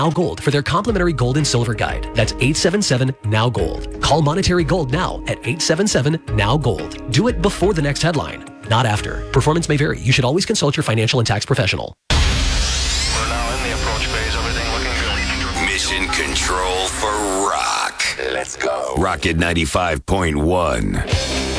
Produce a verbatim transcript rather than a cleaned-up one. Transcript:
Now Gold for their complimentary gold and silver guide. That's eight seven seven, N O W, GOLD. Call Monetary Gold now at eight seven seven, N O W, GOLD. Do it before the next headline, not after. Performance may vary. You should always consult your financial and tax professional. We're now in the approach phase. Everything looking good. Mission control for rock. Let's go. Rocket ninety-five point one.